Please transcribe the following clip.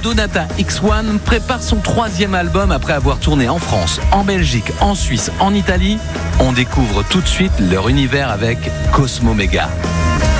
Donata X1 prépare son 3e album après avoir tourné en France, en Belgique, en Suisse, en Italie. On découvre tout de suite leur univers avec Cosmo Mega.